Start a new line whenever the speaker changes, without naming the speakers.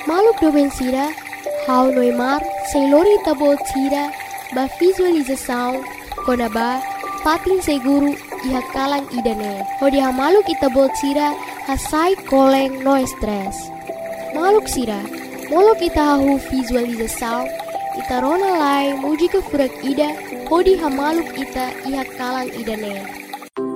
Maluk doben sira, hau noimar, selori tabo sira, ba visualização, konaba, patin seguru, iha kalang idane. Hodi ha maluk itabol sira, hasai koleng no stress. Maluk sira, molok ita hahu visualização, ita rona lai muji ke furak ida, hodi ha maluk ita iha kalang idane.